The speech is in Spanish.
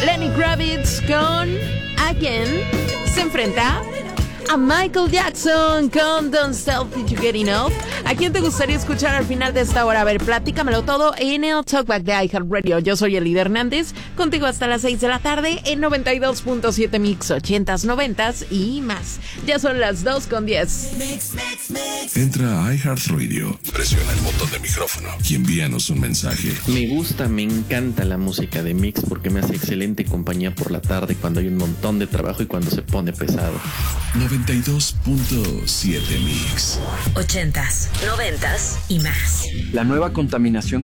Lenny Kravitz con Again se enfrenta a Michael Jackson con Don't Stop Till You Get Enough. ¿A quién te gustaría escuchar al final de esta hora? A ver, platícamelo todo en el Talkback de iHeartRadio. Yo soy Elida Hernández, contigo hasta las 6 de la tarde en 92.7 Mix, 80s, 90s y más. Ya son las 2:10. Entra a iHeartRadio, presiona el botón de micrófono y envíanos un mensaje. Me gusta, me encanta la música de Mix porque me hace excelente compañía por la tarde cuando hay un montón de trabajo y cuando se pone pesado. 92.7 Mix. 80s, 90s y más. La nueva contaminación